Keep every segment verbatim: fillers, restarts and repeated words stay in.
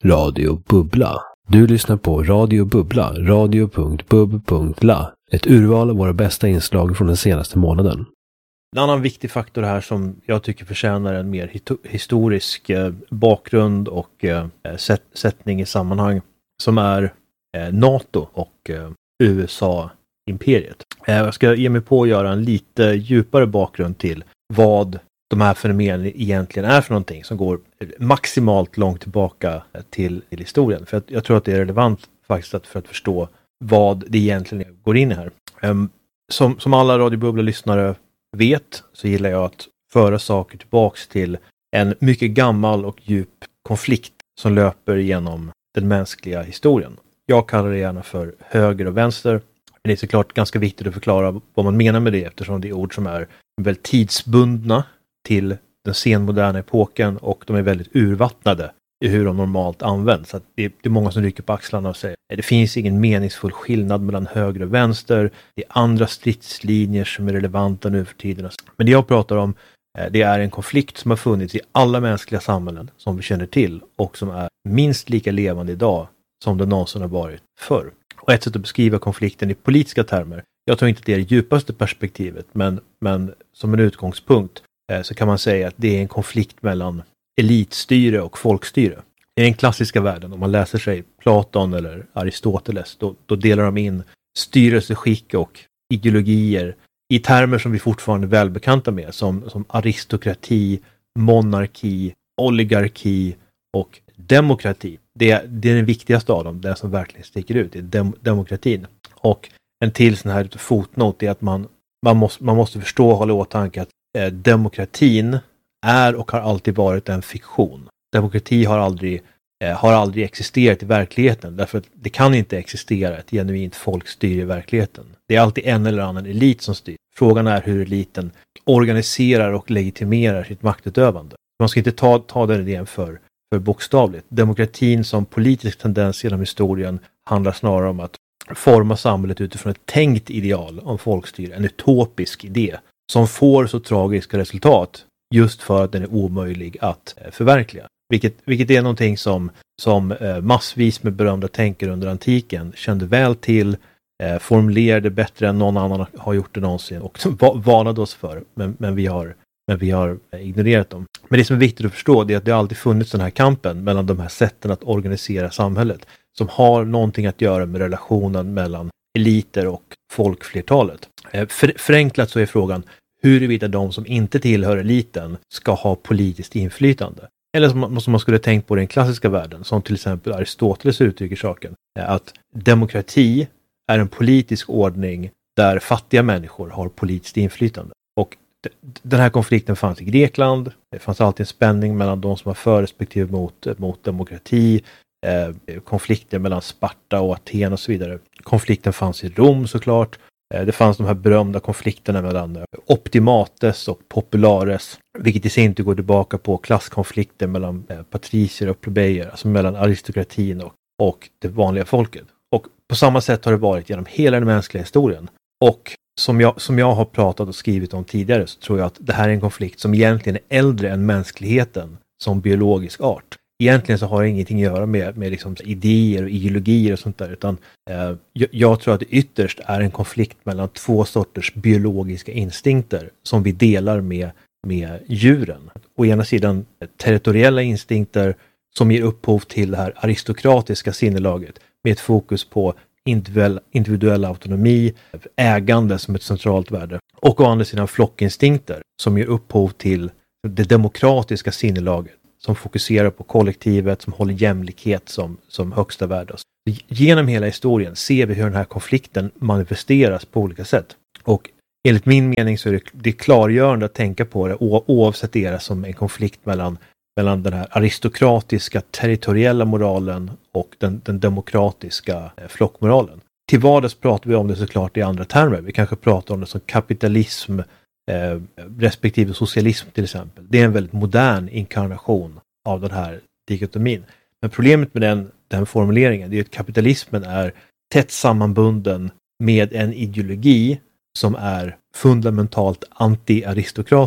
Radio Bubbla. Du lyssnar på Radio Bubbla, radio punkt bub punkt la. Ett urval av våra bästa inslag från den senaste månaden. En annan viktig faktor här som jag tycker förtjänar en mer hito- historisk eh, bakgrund och eh, sätt- sättning i sammanhang som är eh, NATO och eh, U S A-imperiet. Eh, jag ska ge mig på att göra en lite djupare bakgrund till vad de här fenomenen egentligen är för någonting som går maximalt långt tillbaka till, till historien. För jag, jag tror att det är relevant faktiskt att, för att förstå vad det egentligen går in i här. Um, som, som alla Radio Bubbla-lyssnare vet så gillar jag att föra saker tillbaks till en mycket gammal och djup konflikt som löper genom den mänskliga historien. Jag kallar det gärna för höger och vänster. Men det är såklart ganska viktigt att förklara vad man menar med det eftersom det är ord som är väldigt tidsbundna till den senmoderna epoken och de är väldigt urvattnade i hur de normalt används. Så att det, är, det är många som rycker på axlarna och säger att det finns ingen meningsfull skillnad mellan höger och vänster. Det är andra stridslinjer som är relevanta nu för tiden. Men det jag pratar om det är en konflikt som har funnits i alla mänskliga samhällen som vi känner till och som är minst lika levande idag som det någonsin har varit förr. Och ett sätt att beskriva konflikten i politiska termer, jag tror inte att det är det djupaste perspektivet, men, men som en utgångspunkt så kan man säga att det är en konflikt mellan elitstyre och folkstyre. I den klassiska världen, om man läser sig Platon eller Aristoteles, då, då delar de in styrelseskick och ideologier i termer som vi fortfarande är välbekanta med, som, som aristokrati, monarki, oligarki och demokrati. Det, det är den viktigaste av dem, den som verkligen sticker ut, det är dem, demokratin. Och en till sån här fotnot är att man, man, måste, man måste förstå och hålla i åtanke att eh, demokratin är och har alltid varit en fiktion. Demokrati har aldrig, eh, har aldrig existerat i verkligheten därför att det kan inte existera ett genuint folkstyre i verkligheten. Det är alltid en eller annan elit som styr. Frågan är hur eliten organiserar och legitimerar sitt maktutövande. Man ska inte ta, ta den idén för, för bokstavligt. Demokratin som politisk tendens genom historien handlar snarare om att forma samhället utifrån ett tänkt ideal om folkstyre, en utopisk idé som får så tragiska resultat just för att den är omöjlig att eh, förverkliga. Vilket, vilket är någonting som, som eh, massvis med berömda tänkare under antiken kände väl till, eh, formulerade bättre än någon annan har gjort det någonsin och va- varnade oss för, men, men vi har, men vi har eh, ignorerat dem. Men det som är viktigt att förstå är att det har alltid funnits den här kampen mellan de här sätten att organisera samhället som har någonting att göra med relationen mellan eliter och folkflertalet. Eh, för, förenklat så är frågan huruvida de som inte tillhör eliten ska ha politiskt inflytande. Eller som, som man skulle tänkt på i den klassiska världen, som till exempel Aristoteles uttrycker saken, att demokrati är en politisk ordning där fattiga människor har politiskt inflytande. Och d- den här konflikten fanns i Grekland, det fanns alltid en spänning mellan de som var för respektive mot, mot demokrati, eh, konflikter mellan Sparta och Aten och så vidare. Konflikten fanns i Rom såklart. Det fanns de här berömda konflikterna mellan optimates och populares, vilket i sin tur går tillbaka på klasskonflikter mellan patricier och plebejer, alltså mellan aristokratin och, och det vanliga folket. Och på samma sätt har det varit genom hela den mänskliga historien. Och som jag, som jag har pratat och skrivit om tidigare så tror jag att det här är en konflikt som egentligen är äldre än mänskligheten som biologisk art. Egentligen så har det ingenting att göra med, med liksom idéer och ideologier och sånt där, utan eh, jag, jag tror att det ytterst är en konflikt mellan två sorters biologiska instinkter som vi delar med, med djuren. Å ena sidan territoriella instinkter som ger upphov till det här aristokratiska sinnelaget med ett fokus på individuell, individuell autonomi, ägande som ett centralt värde. Och å andra sidan flockinstinkter som ger upphov till det demokratiska sinnelaget som fokuserar på kollektivet, som håller jämlikhet som, som högsta värde. Genom hela historien ser vi hur den här konflikten manifesteras på olika sätt. Och enligt min mening så är det, det är klargörande att tänka på det oavsett det som en konflikt mellan, mellan den här aristokratiska territoriella moralen och den, den demokratiska eh, flockmoralen. Till vardags pratar vi om det såklart i andra termer. Vi kanske pratar om det som kapitalism Eh, respektive socialism till exempel. Det är en väldigt modern inkarnation av den här dikotomin. Men problemet med den, den formuleringen är att kapitalismen är tätt sammanbunden med en ideologi som är fundamentalt anti-aristokratisk.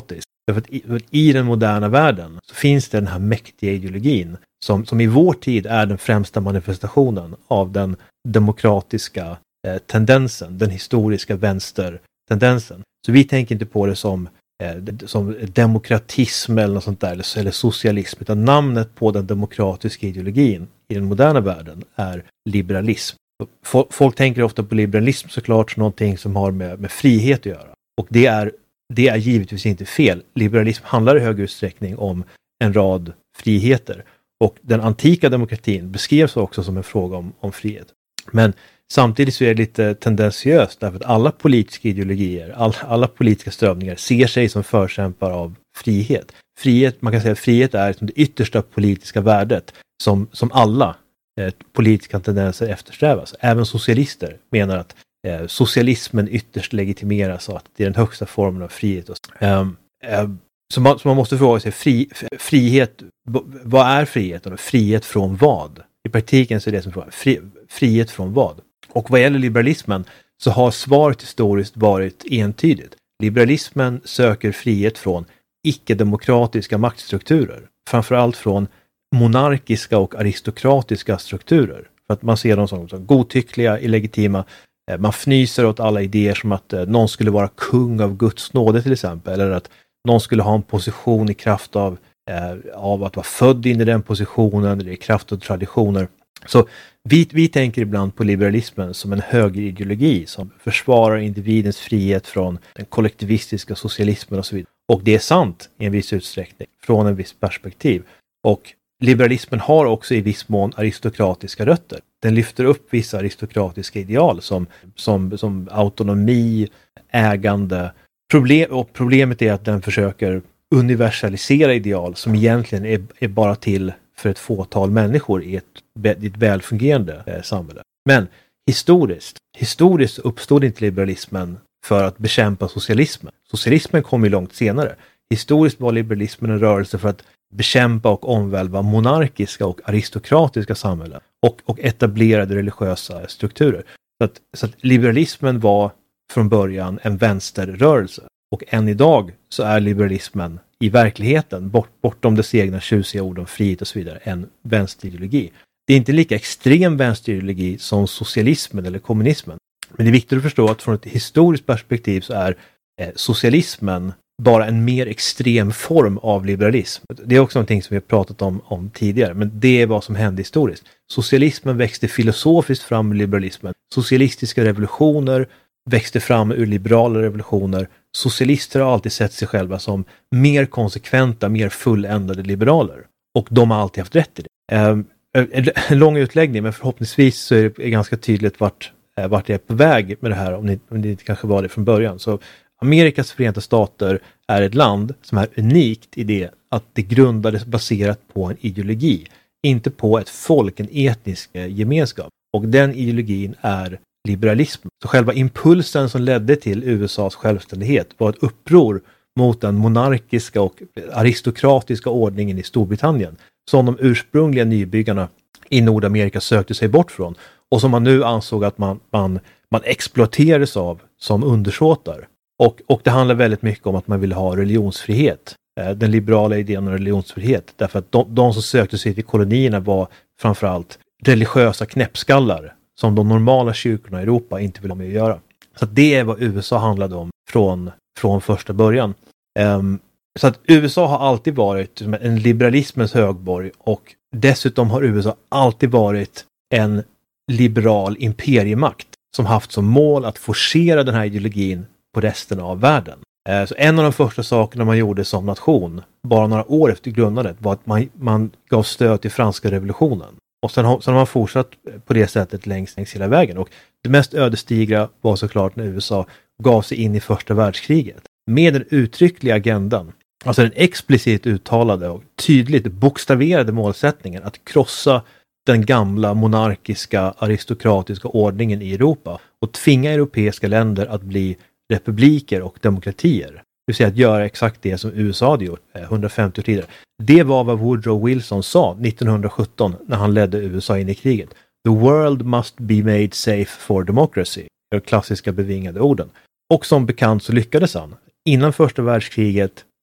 Därför att i, för att i den moderna världen så finns det den här mäktiga ideologin som, som i vår tid är den främsta manifestationen av den demokratiska eh, tendensen, den historiska vänstertendensen. Så vi tänker inte på det som, eh, som demokratism eller något sånt där, eller, eller socialism, utan namnet på den demokratiska ideologin i den moderna världen är liberalism. Folk tänker ofta på liberalism såklart som någonting som har med, med frihet att göra. Och det är, det är givetvis inte fel. Liberalism handlar i hög utsträckning om en rad friheter. Och den antika demokratin beskrevs också som en fråga om, om frihet. Men samtidigt så är det lite tendentiöst därför att alla politiska ideologier, all, alla politiska strömningar ser sig som förkämpar av frihet. Frihet, man kan säga att frihet är det yttersta politiska värdet som, som alla eh, politiska tendenser eftersträvas. Även socialister menar att eh, socialismen ytterst legitimeras och att det är den högsta formen av frihet. Um, um, så, man, så man måste fråga sig, fri, frihet, vad är frihet? Frihet från vad? I praktiken så är det som frågan, fri, frihet från vad? Och vad gäller liberalismen så har svaret historiskt varit entydigt. Liberalismen söker frihet från icke-demokratiska maktstrukturer. Framförallt från monarkiska och aristokratiska strukturer. För att man ser dem som, som godtyckliga, illegitima. Man fnyser åt alla idéer som att eh, någon skulle vara kung av Guds nåde till exempel. Eller att någon skulle ha en position i kraft av, eh, av att vara född in i den positionen eller i kraft av traditioner. Så vi, vi tänker ibland på liberalismen som en högerideologi som försvarar individens frihet från den kollektivistiska socialismen och så vidare. Och det är sant i en viss utsträckning från en viss perspektiv. Och liberalismen har också i viss mån aristokratiska rötter. Den lyfter upp vissa aristokratiska ideal som, som, som autonomi, ägande. Problem, och problemet är att den försöker universalisera ideal som egentligen är, är bara till för ett fåtal människor i ett, i ett välfungerande eh, samhälle. Men historiskt, historiskt uppstod inte liberalismen för att bekämpa socialismen. Socialismen kom ju långt senare. Historiskt var liberalismen en rörelse för att bekämpa och omvälva monarkiska och aristokratiska samhällen och, och etablerade religiösa strukturer. Så att, så att liberalismen var från början en vänsterrörelse. Och än idag så är liberalismen i verkligheten, bort, bortom dess egna tjusiga ord om frihet och så vidare, en vänsterideologi. Det är inte lika extrem vänsterideologi som socialismen eller kommunismen. Men det är viktigt att förstå att från ett historiskt perspektiv så är eh, socialismen bara en mer extrem form av liberalism. Det är också någonting som vi har pratat om, om tidigare, men det är vad som hände historiskt. Socialismen växte filosofiskt fram ur liberalismen. Socialistiska revolutioner växte fram ur liberala revolutioner. Socialister har alltid sett sig själva som mer konsekventa, mer fulländade liberaler. Och de har alltid haft rätt i det. Um, en lång utläggning, men förhoppningsvis så är det ganska tydligt vart, vart jag är på väg med det här, om det, om det inte kanske var det från början. Så Amerikas Förenta Stater är ett land som är unikt i det att det grundades baserat på en ideologi. Inte på ett folk, en etnisk gemenskap. Och den ideologin är liberalism. Så själva impulsen som ledde till U S A:s självständighet var ett uppror mot den monarkiska och aristokratiska ordningen i Storbritannien som de ursprungliga nybyggarna i Nordamerika sökte sig bort från och som man nu ansåg att man, man, man exploaterades av som undersåtar. Och, och det handlar väldigt mycket om att man ville ha religionsfrihet. Den liberala idén om religionsfrihet. Därför att de, de som sökte sig till kolonierna var framförallt religiösa knäppskallar som de normala kyrkorna i Europa inte ville ha med att göra. Så att det är vad U S A handlade om från, från första början. Um, så att U S A har alltid varit en liberalismens högborg och dessutom har U S A alltid varit en liberal imperiemakt som haft som mål att forcera den här ideologin på resten av världen. Uh, så en av de första sakerna man gjorde som nation, bara några år efter grundandet, var att man, man gav stöd till franska revolutionen. Och sen har, sen har man fortsatt på det sättet längs, längs hela vägen. Och det mest ödesdigra var såklart när U S A gav sig in i första världskriget. Med den uttryckliga agendan, alltså den explicit uttalade och tydligt bokstaverade målsättningen att krossa den gamla monarkiska aristokratiska ordningen i Europa och tvinga europeiska länder att bli republiker och demokratier. Det vill säga att göra exakt det som U S A hade gjort hundrafemtio år tidigare. Det var vad Woodrow Wilson sa nittonhundrasjutton när han ledde U S A in i kriget. The world must be made safe for democracy. De klassiska bevingade orden. Och som bekant så lyckades han. Innan första världskriget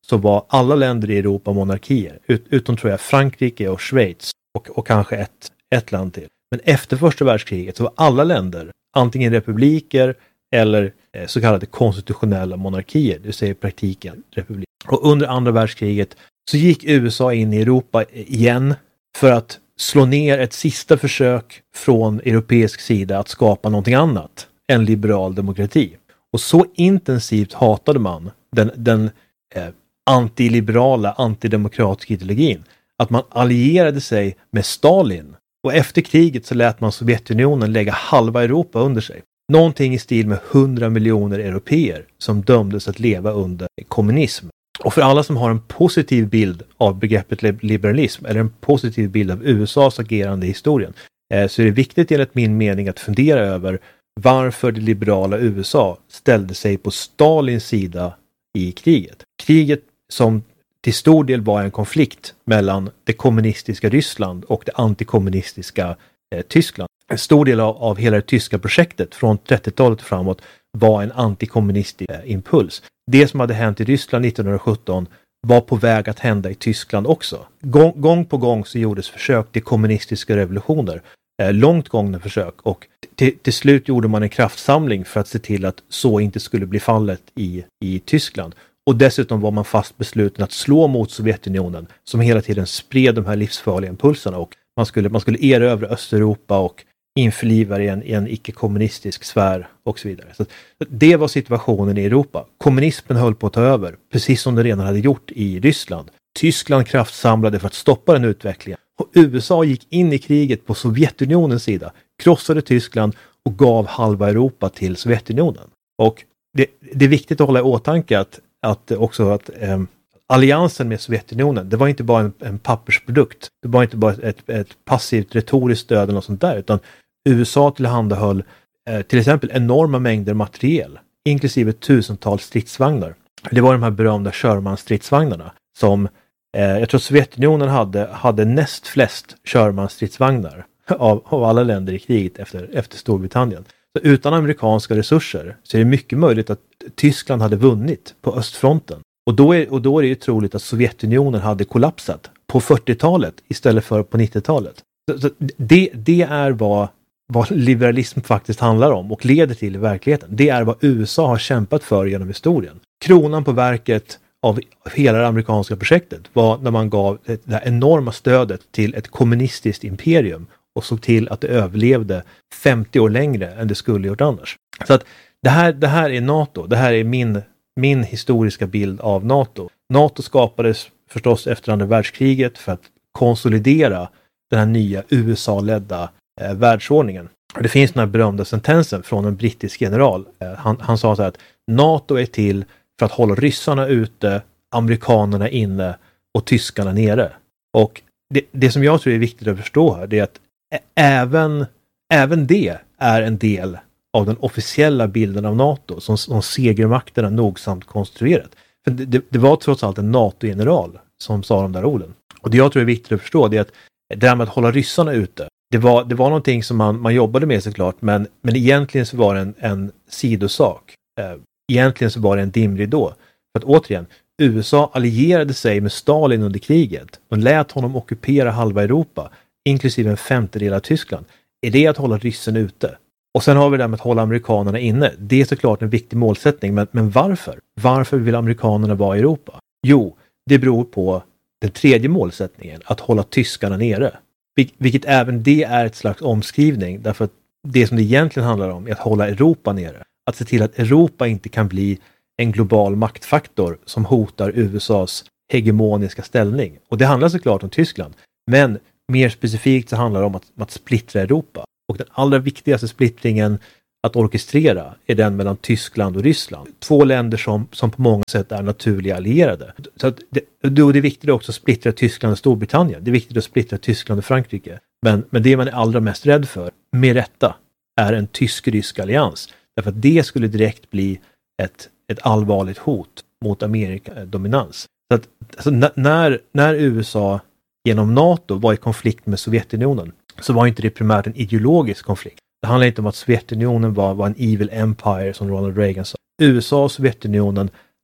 så var alla länder i Europa monarkier. Ut, utom tror jag Frankrike och Schweiz och, och kanske ett, ett land till. Men efter första världskriget så var alla länder antingen republiker eller eh, så kallade konstitutionella monarkier. Det vill säga i praktiken republik. Och under andra världskriget så gick U S A in i Europa igen för att slå ner ett sista försök från europeisk sida att skapa någonting annat än liberal demokrati. Och så intensivt hatade man den, den eh, antiliberala, antidemokratiska ideologin att man allierade sig med Stalin. Och efter kriget så lät man Sovjetunionen lägga halva Europa under sig. Någonting i stil med hundra miljoner europeer som dömdes att leva under kommunism. Och för alla som har en positiv bild av begreppet liberalism eller en positiv bild av U S A:s agerande i historien eh, så är det viktigt enligt min mening att fundera över varför det liberala U S A ställde sig på Stalins sida i kriget. Kriget som till stor del var en konflikt mellan det kommunistiska Ryssland och det antikommunistiska eh, Tyskland. En stor del av, av hela det tyska projektet från trettiotalet framåt var en antikommunistisk eh, impuls. Det som hade hänt i Ryssland nittonhundrasjutton var på väg att hända i Tyskland också. Gång, gång på gång så gjordes försök till kommunistiska revolutioner. Eh, långt gångna försök och t- till slut gjorde man en kraftsamling för att se till att så inte skulle bli fallet i, i Tyskland. Och dessutom var man fast besluten att slå mot Sovjetunionen som hela tiden spred de här livsfarliga impulserna och man skulle, man skulle erövra Östeuropa och införliva i en, i en icke-kommunistisk sfär och så vidare. Så det var situationen i Europa. Kommunismen höll på att ta över, precis som det redan hade gjort i Ryssland. Tyskland kraftsamlade för att stoppa den utvecklingen. Och U S A gick in i kriget på Sovjetunionens sida, krossade Tyskland och gav halva Europa till Sovjetunionen. Och det, det är viktigt att hålla i åtanke att, att också att eh, alliansen med Sovjetunionen, det var inte bara en, en pappersprodukt. Det var inte bara ett, ett passivt retoriskt stöd eller något sånt där, utan U S A tillhandahöll eh, till exempel enorma mängder materiel, inklusive tusentals stridsvagnar. Det var de här berömda Sherman-stridsvagnarna som eh, jag tror Sovjetunionen hade, hade näst flest Sherman-stridsvagnar av, av alla länder i kriget efter, efter Storbritannien. Så utan amerikanska resurser så är det mycket möjligt att Tyskland hade vunnit på östfronten. Och då är, och då är det ju troligt att Sovjetunionen hade kollapsat på fyrtiotalet istället för på nittiotalet. Så, så det, det är vad, vad liberalism faktiskt handlar om och leder till i verkligheten. Det är vad U S A har kämpat för genom historien. Kronan på verket av hela det amerikanska projektet var när man gav det här enorma stödet till ett kommunistiskt imperium och såg till att det överlevde femtio år längre än det skulle gjort annars. Så att det här, det här är NATO. Det här är min, min historiska bild av NATO. NATO skapades förstås efter andra världskriget för att konsolidera den här nya U S A-ledda eh, världsordningen. Och det finns den här berömda sentensen från en brittisk general. Eh, han, han sa så här att NATO är till för att hålla ryssarna ute, amerikanerna inne och tyskarna nere. Och det, det som jag tror är viktigt att förstå här, det är att även, även det är en del av den officiella bilden av NATO som, som segermakterna nogsamt konstruerat. För det, det, det var trots allt en NATO-general som sa de där orden. Och det jag tror är viktigt att förstå det är att det här med att hålla ryssarna ute, det var, det var någonting som man, man jobbade med såklart, men, men egentligen så var det en, en sidosak. Eh, egentligen så var det en dimridå. För att återigen, U S A allierade sig med Stalin under kriget och lät honom ockupera halva Europa, inklusive en femtedel av Tyskland. Är det att hålla ryssen ute? Och sen har vi det där med att hålla amerikanerna inne. Det är såklart en viktig målsättning, men, men varför? Varför vill amerikanerna vara i Europa? Jo, det beror på den tredje målsättningen, att hålla tyskarna nere. Vil- vilket även det är ett slags omskrivning, därför att det som det egentligen handlar om är att hålla Europa nere. Att se till att Europa inte kan bli en global maktfaktor som hotar U S A:s hegemoniska ställning. Och det handlar såklart om Tyskland, men mer specifikt så handlar det om att, att splittra Europa. Och den allra viktigaste splittringen att orkestrera är den mellan Tyskland och Ryssland. Två länder som, som på många sätt är naturliga allierade. Så att det, då är det viktigt också att splittra Tyskland och Storbritannien. Det är viktigt att splittra Tyskland och Frankrike. Men, men det man är allra mest rädd för, med rätta, är en tysk-rysk allians. Därför att det skulle direkt bli ett, ett allvarligt hot mot Amerikas dominans. Så att, alltså, när, när U S A genom NATO var i konflikt med Sovjetunionen så var inte det primärt en ideologisk konflikt. Det handlar inte om att Sovjetunionen var, var en evil empire som Ronald Reagan sa. U S A och Sovjetunionen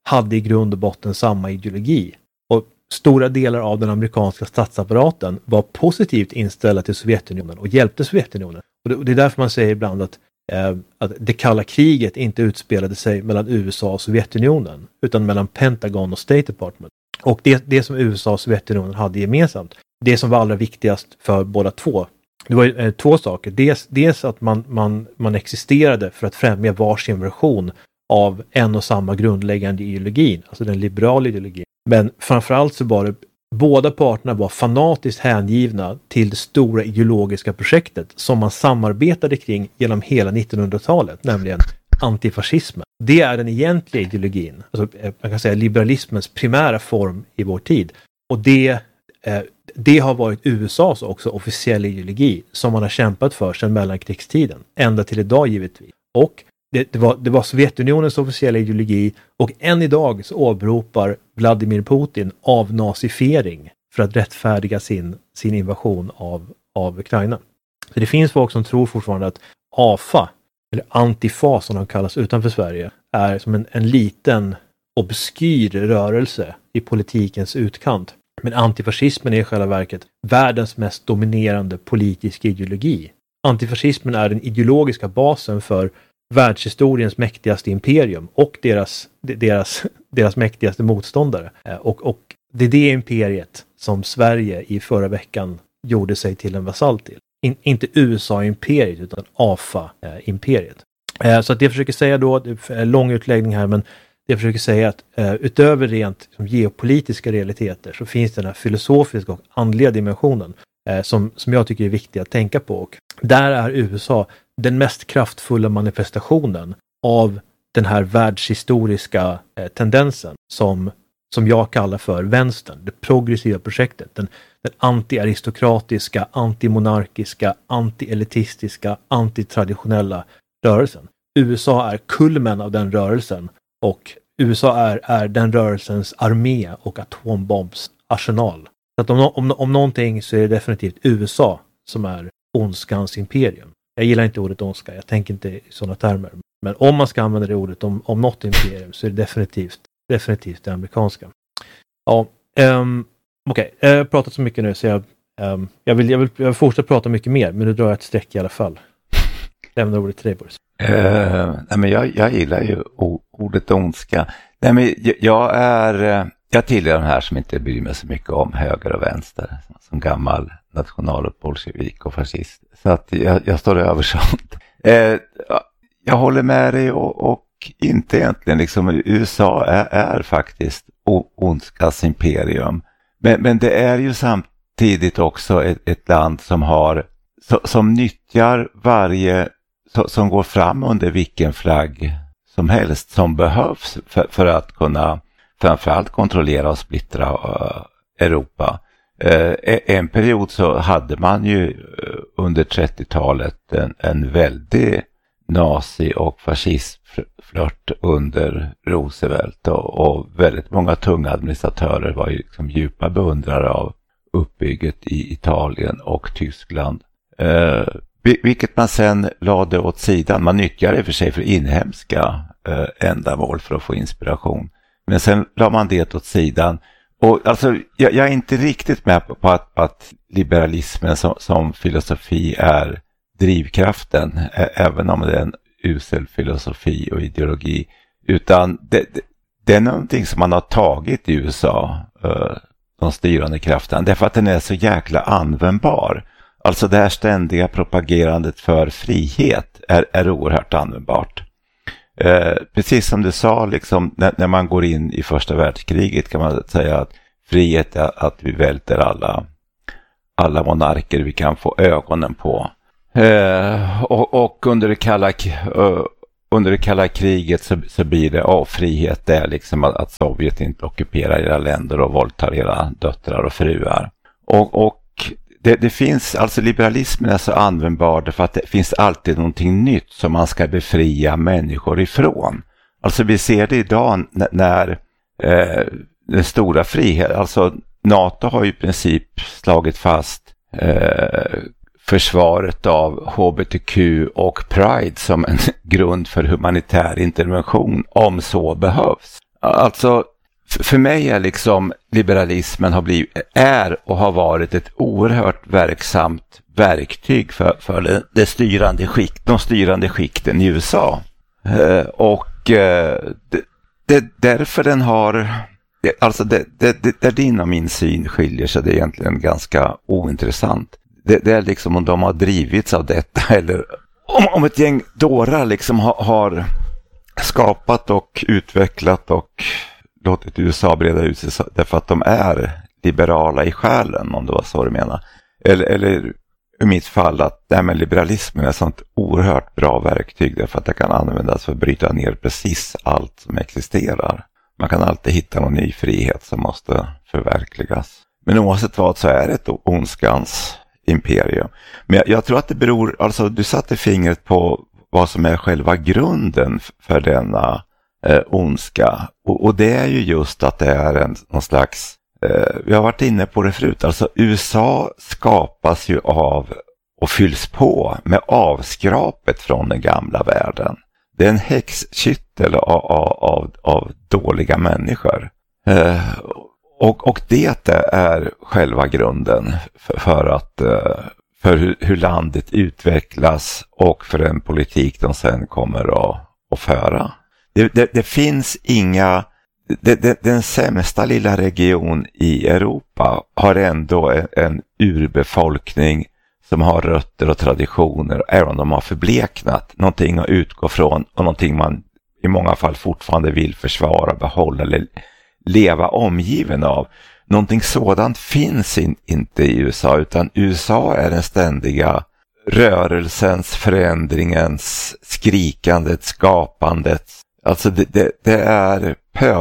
hade i grund och botten samma ideologi. Och stora delar av den amerikanska statsapparaten var positivt inställda till Sovjetunionen och hjälpte Sovjetunionen. Och det, och det är därför man säger ibland att, eh, att det kalla kriget inte utspelade sig mellan U S A och Sovjetunionen utan mellan Pentagon och State Department. Och det, det som U S A och Sovjetunionen hade gemensamt, det som var allra viktigast för båda två, det var eh, två saker. Dels, dels att man, man, man existerade för att främja varsin version av en och samma grundläggande ideologin, alltså den liberala ideologin. Men framförallt så var det, båda parterna var fanatiskt hängivna till det stora ideologiska projektet som man samarbetade kring genom hela nittonhundratalet, nämligen antifascismen. Det är den egentliga ideologin, alltså man kan säga liberalismens primära form i vår tid. Och det, eh, det har varit U S A:s också officiella ideologi som man har kämpat för sedan mellankrigstiden, ända till idag givetvis. Och Det, det, var, det var Sovjetunionens officiella ideologi och än idag så åberopar Vladimir Putin avnazifiering för att rättfärdiga sin, sin invasion av, av Ukraina. Så det finns folk som tror fortfarande att A F A, eller Antifa som de kallas utanför Sverige, är som en, en liten obskyr rörelse i politikens utkant. Men antifascismen är i själva verket världens mest dominerande politiska ideologi. Antifascismen är den ideologiska basen för världshistoriens mäktigaste imperium och deras, deras, deras mäktigaste motståndare. Och, och det är det imperiet som Sverige i förra veckan gjorde sig till en vasall till. In, inte U S A-imperiet utan A F A-imperiet. Så att det jag försöker säga då, det är en lång utläggning här, men det jag försöker säga att utöver rent liksom, geopolitiska realiteter så finns den här filosofiska och andliga dimensionen som, som jag tycker är viktig att tänka på. Och där är U S A den mest kraftfulla manifestationen av den här världshistoriska eh, tendensen som, som jag kallar för vänstern, det progressiva projektet, den, den anti-aristokratiska, antimonarkiska, anti-elitistiska, antitraditionella rörelsen. U S A är kulmen av den rörelsen och U S A är, är den rörelsens armé och atombombsarsenal. Så att om, om, om någonting så är det definitivt U S A som är ondskans imperium. Jag gillar inte ordet ondska, jag tänker inte i sådana termer. Men om man ska använda det ordet om, om något imperium så är det definitivt, definitivt det amerikanska. Ja, um, okej. Okay. Jag har pratat så mycket nu så jag, um, jag, vill, jag, vill, jag vill fortsätta prata mycket mer, men nu drar jag ett streck i alla fall. Lämna ordet till dig, Boris. Uh, nej, men jag, jag gillar ju ordet ondska. Nej, men jag är... Jag tillhör de här som inte bryr mig så mycket om höger och vänster. Som gammal national- och bolsjevik och fascist. Så att jag, jag står över sånt. Eh, jag håller med dig och, och inte egentligen liksom U S A är, är faktiskt ondskans imperium. Men, men det är ju samtidigt också ett, ett land som har så, som nyttjar varje så, som går fram under vilken flagg som helst som behövs för, för att kunna framförallt kontrollera och splittra uh, Europa. Uh, en period så hade man ju uh, under trettiotalet en, en väldig nazi- och fascistflört under Roosevelt och, och väldigt många tunga administratörer var ju liksom djupa beundrare av uppbygget i Italien och Tyskland. Uh, vilket man sen lade åt sidan. Man nyttjade i för sig för inhemska uh, ändamål för att få inspiration. Men sen la man det åt sidan. Och alltså, jag, jag är inte riktigt med på, på att, att liberalismen som, som filosofi är drivkraften. Ä, även om det är en usel filosofi och ideologi. Utan det, det, det är någonting som man har tagit i U S A. Uh, de styrande krafterna. Därför att den är så jäkla användbar. Alltså det här ständiga propagerandet för frihet är, är oerhört användbart. Eh, precis som du sa, liksom, när, när man går in i första världskriget kan man säga att frihet är att vi välter alla, alla monarker vi kan få ögonen på. Eh, och, och under det kalla, uh, under det kalla kriget så, så blir det av frihet det är liksom att, att Sovjet inte ockuperar era länder och våldtar era döttrar och fruar. Och, och Det, det finns, alltså liberalismen är så användbar därför att det finns alltid någonting nytt som man ska befria människor ifrån. Alltså vi ser det idag när, när eh, den stora friheten, alltså NATO har ju i princip slagit fast eh, försvaret av H B T Q och Pride som en grund för humanitär intervention om så behövs. Alltså, för mig är liksom liberalismen har blivit, är och har varit ett oerhört verksamt verktyg för, för det styrande skikt, de styrande skikten i U S A. Eh, och eh, det, det, därför den har, det, alltså det, det, det, där din och min syn skiljer sig, det är egentligen ganska ointressant. Det, det är liksom om de har drivits av detta eller om, om ett gäng dårar liksom har, har skapat och utvecklat och låtit U S A breda ut sig därför att de är liberala i själen, om det var så du menar. Eller, eller i mitt fall att det här med liberalismen är ett sånt oerhört bra verktyg därför att det kan användas för att bryta ner precis allt som existerar. Man kan alltid hitta någon ny frihet som måste förverkligas. Men oavsett vad så är det ett ondskans imperium. Men jag, jag tror att det beror, alltså du satte fingret på vad som är själva grunden för denna eh, ondska. Och, och det är ju just att det är en någon slags, eh, vi har varit inne på det förut, alltså U S A skapas ju av och fylls på med avskrapet från den gamla världen. Det är en häxkyttel av, av, av dåliga människor. Eh, och, och det är själva grunden för, för att för hur, hur landet utvecklas och för en politik de sen kommer att, att föra. Det, det, det finns inga, det, det, den sämsta lilla region i Europa har ändå en, en urbefolkning som har rötter och traditioner, även om de har förbleknat, någonting att utgå från och någonting man i många fall fortfarande vill försvara, behålla eller leva omgiven av. Någonting sådant finns in, inte i U S A, utan U S A är den ständiga rörelsens, förändringens, skrikandet, skapandet. Alltså det, det, det är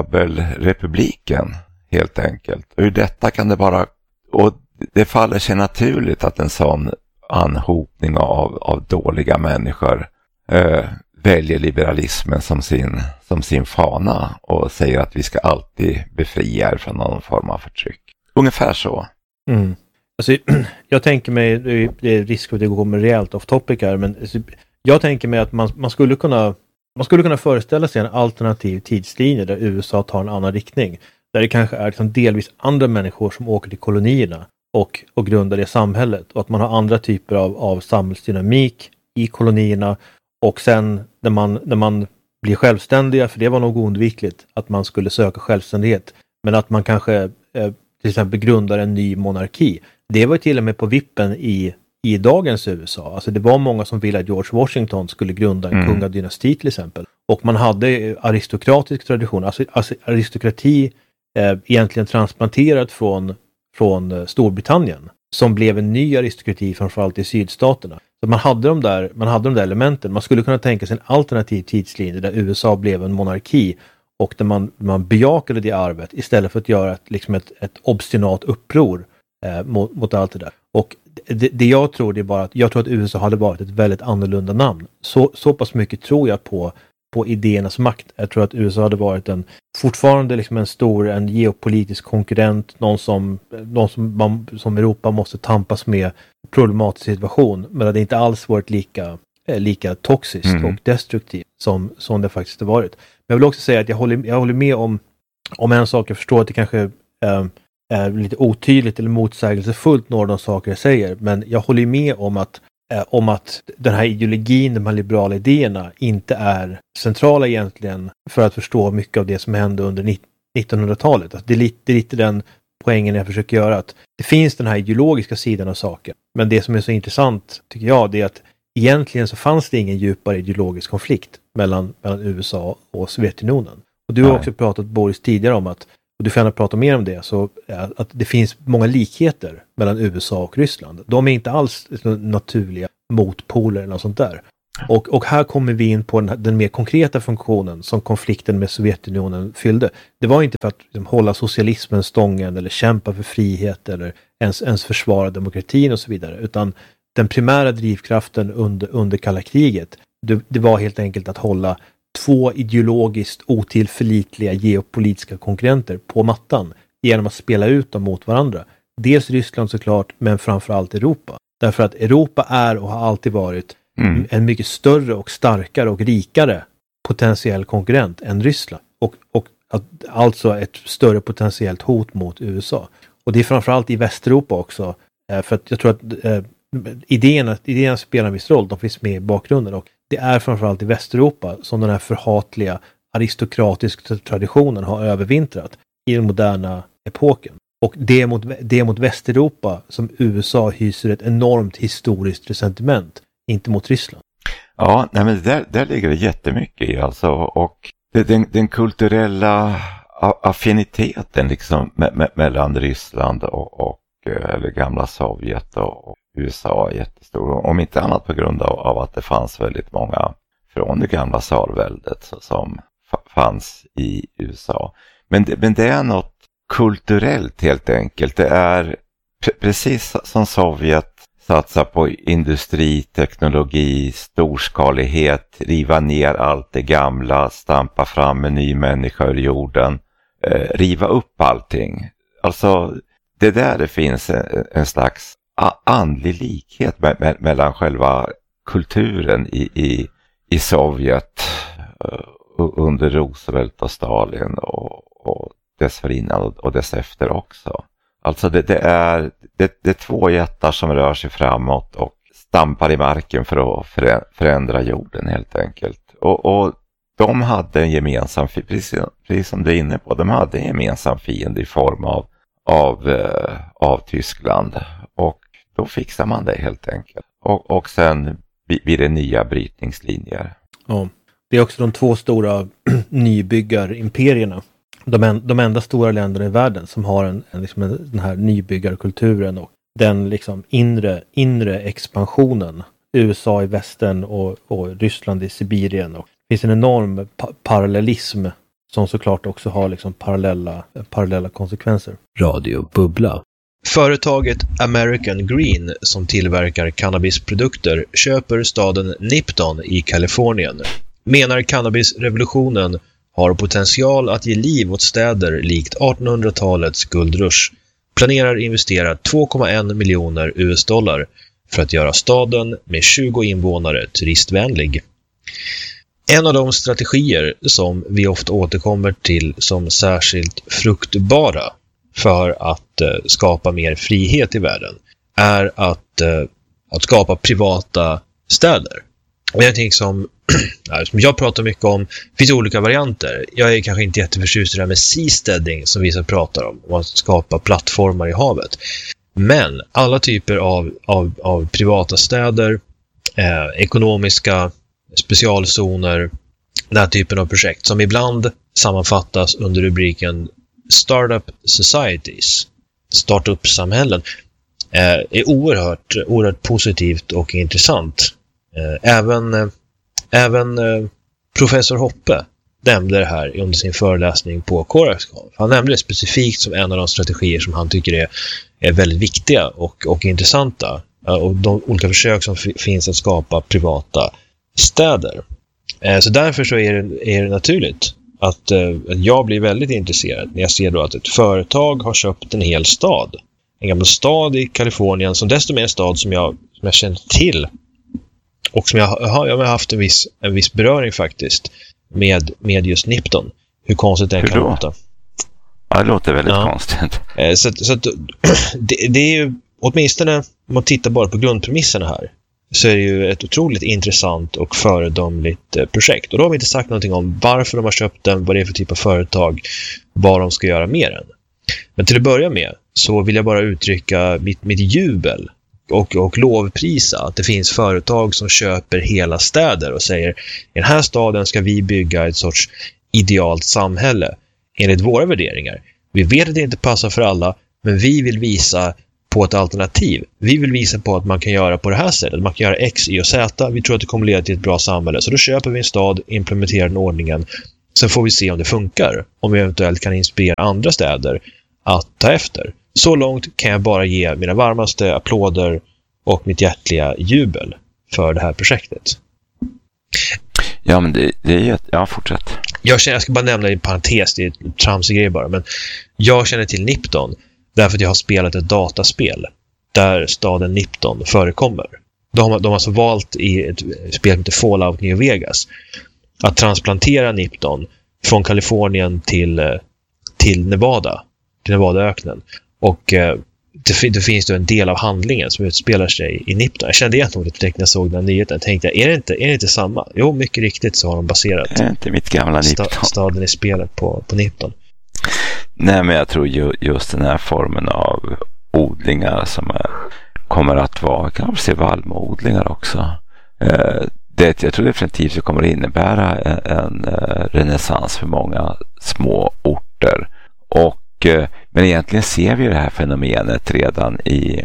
pöbelrepubliken helt enkelt. Och ur detta kan det bara, och det faller sig naturligt att en sån anhopning av, av dåliga människor eh, väljer liberalismen som sin, som sin fana och säger att vi ska alltid befria er från någon form av förtryck. Ungefär så. Mm. Alltså, jag tänker mig, det är risk att det går med rejält off topic här, men alltså, jag tänker mig att man, man skulle kunna man skulle kunna föreställa sig en alternativ tidslinje där U S A tar en annan riktning. Där det kanske är liksom delvis andra människor som åker till kolonierna och, och grundar det samhället. Och att man har andra typer av, av samhällsdynamik i kolonierna. Och sen när man, när man blir självständiga, för det var nog oundvikligt att man skulle söka självständighet. Men att man kanske eh, till exempel grundar en ny monarki. Det var till och med på vippen i, i dagens U S A. Alltså det var många som ville att George Washington skulle grunda en mm. kungadynasti till exempel. Och man hade aristokratisk tradition. Alltså, alltså aristokrati eh, egentligen transplanterat från, från Storbritannien. Som blev en ny aristokrati framförallt i sydstaterna. Så man hade de där, man hade de där elementen. Man skulle kunna tänka sig en alternativ tidslinje där U S A blev en monarki och där man, man bejakade det arvet istället för att göra ett, liksom ett, ett obstinat uppror eh, mot, mot allt det där. Och det, det jag tror det är bara att jag tror att U S A hade varit ett väldigt annorlunda namn. Så, så pass mycket tror jag på, på idéernas makt. Jag tror att U S A hade varit en fortfarande liksom en stor, en geopolitisk konkurrent, någon som, någon som, man, som Europa måste tampas med problematisk situation, men att det inte alls varit lika, eh, lika toxiskt mm. och destruktivt som, som det faktiskt har varit. Men jag vill också säga att jag håller, jag håller med om, om en sak. Jag förstår att det kanske eh, är lite otydligt eller motsägelsefullt några av de saker jag säger, men jag håller med om att, eh, om att den här ideologin, de här liberala idéerna inte är centrala egentligen för att förstå mycket av det som hände under nittonhundratalet. Alltså det, är lite, det är lite den poängen jag försöker göra, att det finns den här ideologiska sidan av saker. Men det som är så intressant tycker jag, det är att egentligen så fanns det ingen djupare ideologisk konflikt mellan, mellan U S A och Sovjetunionen. Och du har också pratat, Boris, tidigare om att, och du får gärna prata mer om det, så att det finns många likheter mellan U S A och Ryssland. De är inte alls naturliga motpoler eller något sånt där. Och, och här kommer vi in på den, den mer konkreta funktionen som konflikten med Sovjetunionen fyllde. Det var inte för att liksom, hålla socialismen stången eller kämpa för frihet eller ens, ens försvara demokratin och så vidare, utan den primära drivkraften under, under kalla kriget, det, det var helt enkelt att hålla två ideologiskt otillförlitliga geopolitiska konkurrenter på mattan genom att spela ut dem mot varandra. Dels Ryssland såklart, men framförallt Europa. Därför att Europa är och har alltid varit Mm. en mycket större och starkare och rikare potentiell konkurrent än Ryssland. Och, och Att, alltså ett större potentiellt hot mot U S A. Och det är framförallt i Västeuropa också. Eh, för att jag tror att eh, idéerna, idéerna spelar en viss roll. De finns med i bakgrunden. Och det är framförallt i Västeuropa som den här förhatliga aristokratiska traditionen har övervintrat i den moderna epoken. Och det är mot, det är mot Västeuropa som U S A hyser ett enormt historiskt resentiment. Inte mot Ryssland. Ja, nej men där, där ligger det jättemycket i alltså. Och det, den, den kulturella affiniteten liksom me, me, mellan Ryssland och, och eller gamla Sovjet och, och U S A är jättestor. Om inte annat på grund av, av att det fanns väldigt många från det gamla tsarväldet som f- fanns i U S A. Men det, men det är något kulturellt helt enkelt. Det är pre- precis som Sovjet satsar på industri, teknologi, storskalighet, riva ner allt det gamla, stampa fram en ny människa ur jorden, eh, riva upp allting. Alltså det där det finns en, en slags andlig likhet me- me- mellan själva kulturen i, i, i Sovjet uh, under Roosevelt och Stalin och, och dessförinnan och, och dess efter också. Alltså det, det, är, det, det är två jättar som rör sig framåt och stampar i marken för att förändra jorden helt enkelt. Och, och de hade en gemensam, precis, precis som du är inne på, de hade en gemensam fiende i form av, av, eh, av Tyskland. Och då fixar man det helt enkelt. Och, och sen blir det nya brytningslinjer. Ja, det är också de två stora nybyggarimperierna. De, en, de enda stora länderna i världen som har en, en, liksom en, den här nybyggarkulturen och den liksom inre, inre expansionen. U S A i västern och, och Ryssland i Sibirien. Och det finns en enorm pa- parallellism som såklart också har liksom parallella, parallella konsekvenser. Radio Bubbla. Företaget American Green som tillverkar cannabisprodukter köper staden Nipton i Kalifornien. Menar cannabisrevolutionen har potential att ge liv åt städer likt artonhundratalets guldrush. Planerar investera två komma en miljoner U S-dollar för att göra staden med tjugo invånare turistvänlig. En av de strategier som vi ofta återkommer till som särskilt fruktbara för att eh, skapa mer frihet i världen är att, eh, att skapa privata städer. Och det är någonting som, som jag pratar mycket om. Det finns olika varianter. Jag är kanske inte jätteförtjust i det här med seasteading som vissa pratar om. Om att skapa plattformar i havet. Men alla typer av, av, av privata städer, eh, ekonomiska specialzoner, den här typen av projekt som ibland sammanfattas under rubriken Startup Societies, startup-samhällen, eh, är oerhört, oerhört positivt och intressant. Eh, även eh, även eh, professor Hoppe nämnde det här under sin föreläsning på Coraxcon. Han nämnde det specifikt som en av de strategier som han tycker är, är väldigt viktiga och, och intressanta. Eh, och de olika försök som f- finns att skapa privata städer. Eh, så därför så är det, är det naturligt att eh, jag blir väldigt intresserad när jag ser då att ett företag har köpt en hel stad. En gammal stad i Kalifornien som dessutom är en stad som jag, som jag känner till. Och som jag har, jag har haft en viss, en viss beröring faktiskt med, med just Nipton. Hur konstigt det kan låta. Ja, det låter väldigt ja. konstigt. Eh, så så att, det, det är ju, åtminstone om man tittar bara på grundpremisserna här, så är det ju ett otroligt intressant och föredömligt eh, projekt. Och då har vi inte sagt någonting om varför de har köpt den, vad det är för typ av företag, vad de ska göra mer än. Men till att börja med så vill jag bara uttrycka mitt, mitt jubel och, och lovprisa att det finns företag som köper hela städer och säger i den här staden ska vi bygga ett sorts idealt samhälle enligt våra värderingar. Vi vet att det inte passar för alla, men vi vill visa på ett alternativ. Vi vill visa på att man kan göra på det här sättet. Man kan göra X, Y och Z. Vi tror att det kommer leda till ett bra samhälle. Så då köper vi en stad, implementerar den ordningen. Sen får vi se om det funkar. Om vi eventuellt kan inspirera andra städer att ta efter. Så långt kan jag bara ge mina varmaste applåder och mitt hjärtliga jubel för det här projektet. Ja, men det, det är ju ett... Ja, fortsätt. Jag, känner, jag ska bara nämna i parentes, det är ett tramsig grej bara. Men jag känner till Nipton därför att jag har spelat ett dataspel där staden Nipton förekommer. De har, de har alltså valt i ett spel som heter Fallout New Vegas att transplantera Nipton från Kalifornien till, till Nevada, till Nevadaöknen. Och eh, det, det finns då en del av handlingen som utspelar sig i Nipton. Jag kände igen ordet direkt när jag såg den nyheten. Jag tänkte, är det inte, är det inte samma? Jo, mycket riktigt så har de baserat det är inte mitt gamla Nipton. Sta, staden i spelet på, på Nipton. Nej, men jag tror ju, just den här formen av odlingar som är, kommer att vara, kanske se vallmoodlingar också. Eh, det, jag tror definitivt det kommer att innebära en, en uh, renässans för många små orter. Och, uh, men egentligen ser vi det här fenomenet redan i,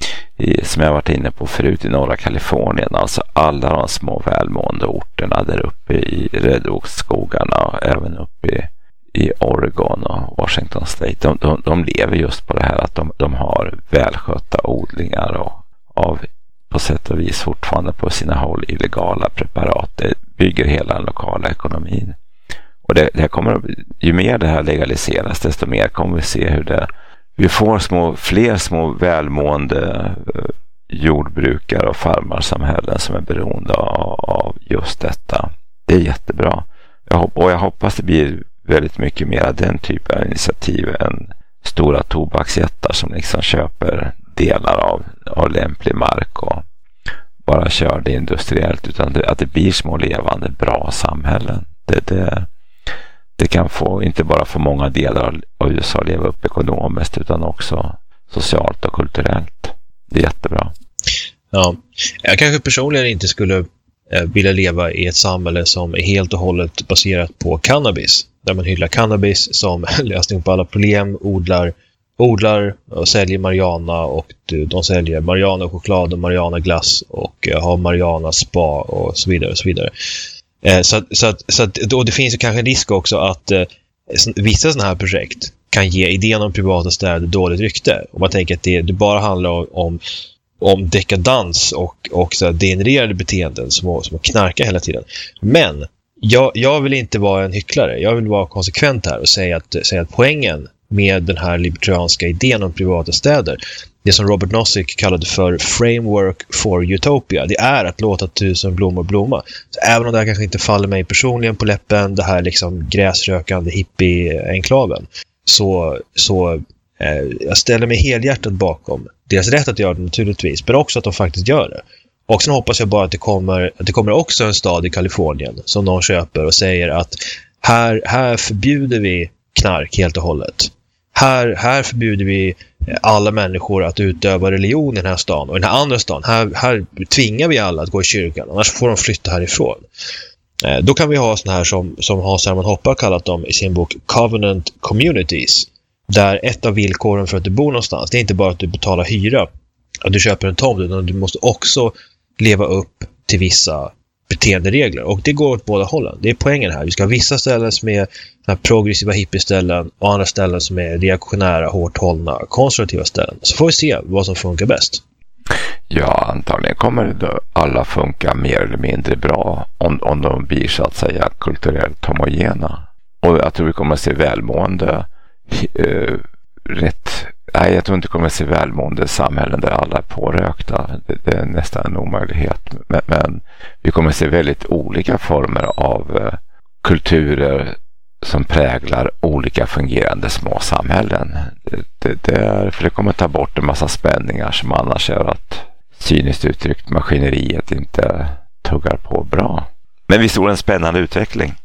i, som jag varit inne på förut, i norra Kalifornien. Alltså alla de små välmående orterna där uppe i redwoodskogarna och även uppe i i Oregon och Washington State, de, de, de lever just på det här att de, de har välskötta odlingar och av på sätt och vis fortfarande på sina håll illegala preparat. Det bygger hela den lokala ekonomin. Och det, det kommer, ju mer det här legaliseras, desto mer kommer vi se hur det, vi får små, fler små välmående jordbrukare och farmarsamhällen som är beroende av, av just detta. Det är jättebra. Jag, och jag hoppas det blir väldigt mycket mer av den typen av initiativ än stora tobaksjättar som liksom köper delar av, av lämplig mark och bara kör det industriellt, utan det, att det blir små levande bra samhällen. Det, det, det kan få, inte bara få många delar av U S A leva upp ekonomiskt utan också socialt och kulturellt. Det är jättebra. Ja, jag kanske personligen inte skulle vilja leva i ett samhälle som är helt och hållet baserat på cannabis. Där man hyllar cannabis som lösning på alla problem, odlar, odlar och säljer marijuana, och de säljer marijuana choklad och marijuana glass och har marijuana spa och så vidare och så vidare. Så att, så att, så att då det finns ju kanske en risk också att eh, vissa sådana här projekt kan ge idén om privata städer dåligt rykte. Om man tänker att det, det bara handlar om, om om dekadans och, och så degenererade beteenden som, som knarkar hela tiden. Men jag, jag vill inte vara en hycklare. Jag vill vara konsekvent här och säga att, säga att poängen med den här libertarianska idén om privata städer, det som Robert Nozick kallade för framework for utopia, det är att låta tusen blommor blomma. Så även om det här kanske inte faller mig personligen på läppen, det här liksom gräsrökande hippie-enklaven, så, så eh, jag ställer mig helhjärtat bakom deras rätt att göra det naturligtvis, men också att de faktiskt gör det. Och sen hoppas jag bara att det kommer, att det kommer också en stad i Kalifornien som någon köper och säger att här, här förbjuder vi knark helt och hållet. Här, här förbjuder vi alla människor att utöva religion i den här stan. Och i den här andra stan, här, här tvingar vi alla att gå i kyrkan, annars får de flytta härifrån. Eh, då kan vi ha såna här som, som Hans Hermann Hoppe har kallat dem i sin bok Covenant Communities. Där ett av villkoren för att du bor någonstans, det är inte bara att du betalar hyra, att du köper en tomt, utan du måste också leva upp till vissa beteenderegler. Och det går åt båda hållen. Det är poängen här. Vi ska ha vissa ställen som är här progressiva hippieställen och andra ställen som är reaktionära, hårt hållna, konservativa ställen. Så får vi se vad som funkar bäst. Ja, antagligen kommer alla funka mer eller mindre bra om, om de blir så att säga kulturellt homogena. Och jag tror vi kommer att se välmående uh, rätt. Nej, jag tror inte vi kommer att se välmående samhällen där alla är pårökta. Det, det är nästan en omöjlighet. Men, men vi kommer att se väldigt olika former av uh, kulturer som präglar olika fungerande små samhällen. Det, det, det är, för det kommer att ta bort en massa spänningar som annars gör att cyniskt uttryckt maskineriet inte tuggar på bra. Men vi såg en spännande utveckling.